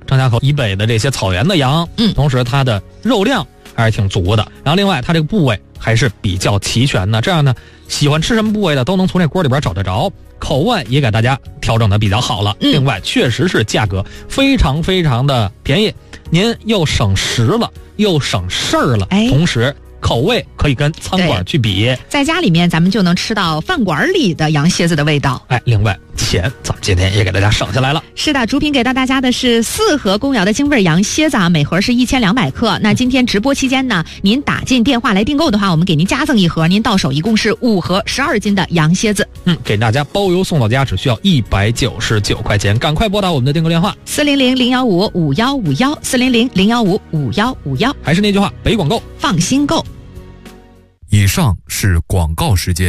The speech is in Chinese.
张家口以北的这些草原的羊，同时它的肉量还是挺足的，然后另外它这个部位还是比较齐全的，这样呢，喜欢吃什么部位的都能从这锅里边找得着，口味也给大家调整的比较好了。另外确实是价格非常非常的便宜，您又省时了又省事儿了，同时口味可以跟餐馆去比， 在家里面咱们就能吃到饭馆里的羊蝎子的味道。 另外钱咱们今天也给大家省下来了。 是的，主品给到大家的是4盒公窑的京味羊蝎子啊，每盒是1200克。那今天直播期间呢，您打进电话来订购的话，我们给您加赠1盒，您到手一共是5盒12斤的羊蝎子。 给大家包邮送到家，只需要199块钱，赶快拨打我们的订购电话 400-015-5151，400-015-5151。 还是那句话，北广购， 放心购。 以上是广告时间。